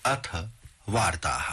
अथ वार्ताः।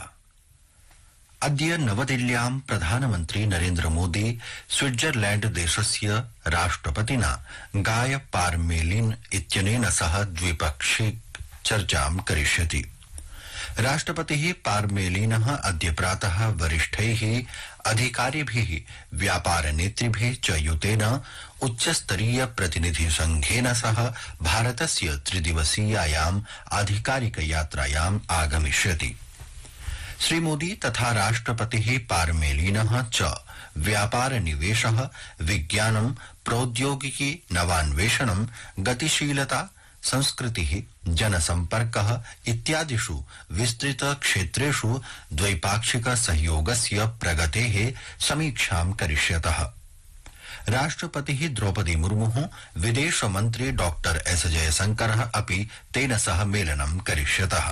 अद्य नवदिल्ल्यां प्रधानमन्त्री नरेन्द्र मोदी स्विट्जरलैण्ड देशस्य राष्ट्रपतिना गाय पार्मेलिन इत्यनेन सह द्विपक्षीय चर्चां करिष्यति। राष्ट्रपतिः पार्मेलिनः अद्य प्रातः वरिष्ठैः अधिकारिभिः व्यापारनेतृभिः च युतेन उच्चस्तरीय प्रतिनिधि संघेन सह भारतस्य त्रिदिवसीयायाम् आधिकारिक यात्रायाम् आगमिष्यति। श्रीमोदी तथा राष्ट्रपतिः पार्मेलिनः च व्यापार निवेशः, विज्ञानं, प्रौद्योगिकी, नवान्वेषणं, गतिशीलता, संस्कृतिः, जनसम्पर्कः इत्यादिषु विस्तृत क्षेत्रेषु द्वैपाक्षिक सहयोगस्य प्रगतेः समीक्षां करिष्यतः। राष्ट्रपतिः द्रौपदी मुर्मुः, विदेशमन्त्री डॉक्टर एस जयशंकरः अपि तेन सह मेलनं करिष्यतः।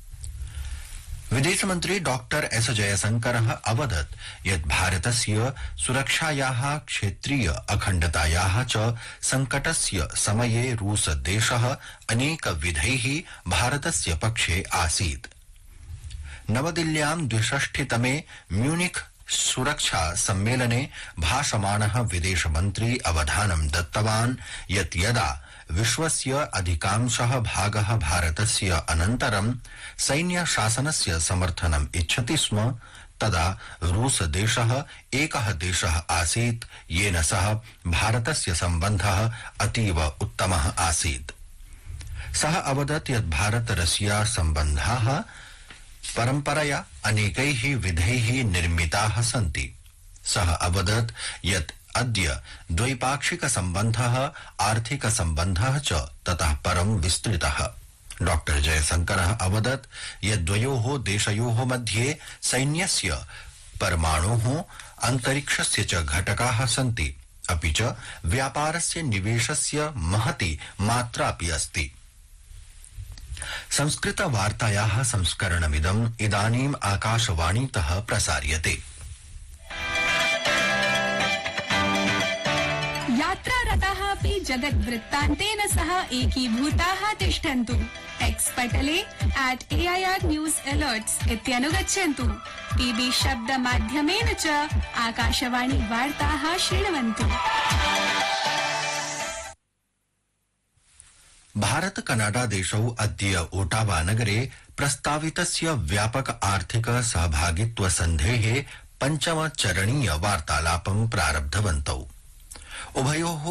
विदेशमन्त्री डॉक्टर एस जयशंकरः अवदत् यत् भारतस्य सुरक्षायाः, क्षेत्रीय अखण्डतायाः च संकटस्य समये रूसदेशः अनेकविधैः भारतस्य पक्षे आसीत्। नवदिल्ल्यां 62तमे म्यूनिख सुरक्षा सम्मेलने भाषमाणः विदेशमन्त्री अवधानं दत्तवान् यत् यदा विश्वस्य अधिकांशः भागः भारतस्य अनन्तरं सैन्य शासनस्य समर्थनम् इच्छति स्म, तदा रूसदेशः एकः देशः आसीत् येन सह भारतस्य सम्बन्धः अतीव उत्तमः आसीत्। सः अवदत् यत् भारत रशिया सम्बन्धाः परम्परया अनेकैः विधैः निर्मिताः सन्ति। सः अवदत् यत् अद्य द्वैपाक्षिक सम्बन्धः, आर्थिक सम्बन्धः च ततः परं विस्तृतः। डॉक्टर जयशंकरः अवदत् यत् द्वयोः देशयोः मध्ये सैन्यस्य, परमाणोः, अन्तरिक्षस्य च घटकाः सन्ति, अपि च व्यापारस्य निवेशस्य महती मात्रापि अस्ति। संस्कृत वार्तायाः संस्करणमिदम् इदानीम् आकाशवाणीतः प्रसार्यते। यात्रारताः अपि जगद्वृत्तान्तेन सह एकीभूताः तिष्ठन्तु। एक्स् पटले @AIR News Alerts इत्यनुगच्छन्तु। टीवी शब्दमाध्यमेन च आकाशवाणी वार्ताः शृण्वन्तु। भारत कनाडा देशौ अद्य ओटावा नगरे प्रस्तावितस्य व्यापक आर्थिक सहभागित्व सन्धेः पञ्चमचरणीय वार्तालापं प्रारब्धवन्तौ। उभयोः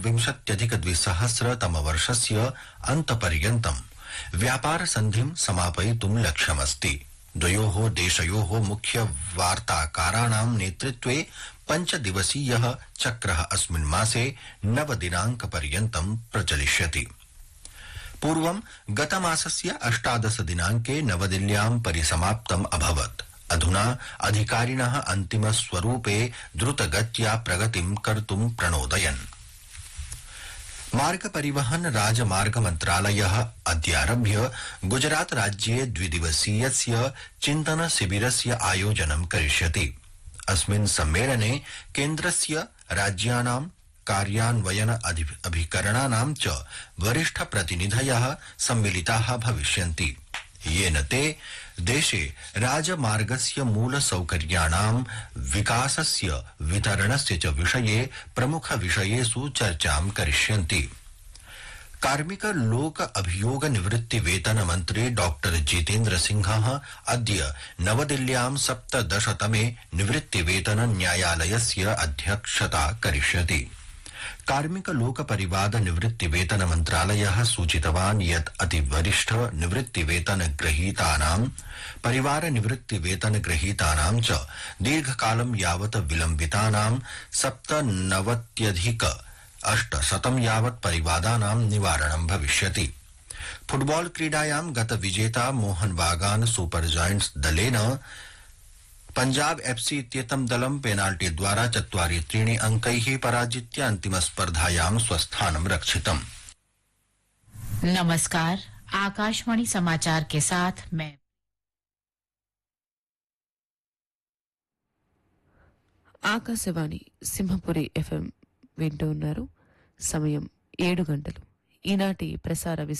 26,200 अन्तपर्यन्तं व्यापार सन्धिं समापयितुं लक्ष्यमस्ति। द्वयोः देशयोः मुख्य वार्ताकाराणां नेतृत्वे 5 दिवसीयः चक्रः अस्मिन् मासे 9 दिनाङ्कपर्यन्तं प्रचलिष्यति। पूर्वं गतमासस्य 18 दिनाङ्के नवदिल्ल्यां परिसमाप्तम् अभवत्। अधुना अधिकारिणः अन्तिमस्वरूपे द्रुतगत्या प्रगतिं कर्तुं प्रणोदयन्। मार्ग परिवहन राजमार्ग मन्त्रालयः अद्यारभ्य गुजरात राज्ये 2 दिवसीयस्य चिन्तन शिबिरस्य आयोजनं करिष्यति। अस्मिन् सम्मेलने केन्द्रस्य, राज्यानां कार्यान्वयन अभिकरणानां च वरिष्ठ प्रतिनिधयः सम्मिलिताः भविष्यन्ति, येन ते देशे राजमार्गस्य मूलसौकर्याणां विकासस्य, वितरणस्य च विषये प्रमुख विषयेषु चर्चां करिष्यन्ति। कार्मिक लोक अभियोग निवृत्ति वेतन मंत्री डॉक्टर जितेन्द्र सिंहः अद्य नवदिल्ल्यां 17तमे निवृत्ति वेतन न्यायालयस्य अध्यक्षता करिष्यति। कार्मिक लोक परिवाद निवृत्ति वेतन मन्त्रालयः सूचितवान् यत् अतिवरिष्ठ निवृत्ति वेतन ग्रहीतानां, परिवार निवृत्ति वेतन ग्रहीतानां च दीर्घकालं यावत् विलम्बितानां 97,800 यावत् परिवादानां निवारणं भविष्यति। फुटबॉल क्रीडायां गत विजेता मोहन बागान सुपर जायंट्स दलेन पंजाब FC इत्येतं दलं पेनाल्टी द्वारा 4-3 अंकैः पराजित्य अन्तिमस्पर्धायां स्वस्थानं रक्षितम्। नमस्कार, आकाशवाणी समाचार के साथ मैं ఆకాశవాణి సింహపురి FM వింటూ ఉన్నారు. సమయం 7 గంటలు. ఈనాటి ప్రసార